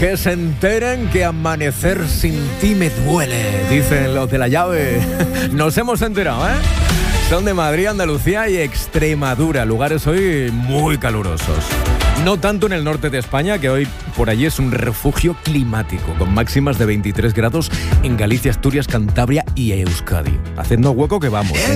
Que se enteren que amanecer sin ti me duele, dicen los de La Llave. Nos hemos enterado, ¿eh? Son de Madrid, Andalucía y Extremadura, lugares hoy muy calurosos. No tanto en el norte de España, que hoy por allí es un refugio climático, con máximas de 23 grados en Galicia, Asturias, Cantabria y Euskadi. Hacednos hueco que vamos, ¿eh?